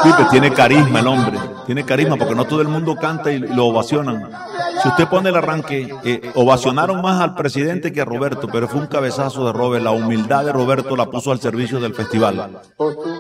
Pipe, tiene carisma el hombre, tiene carisma porque no todo el mundo canta y lo ovacionan. Si usted pone el arranque, ovacionaron más al presidente que a Roberto, pero fue un cabezazo de Robert. La humildad de Roberto la puso al servicio del festival.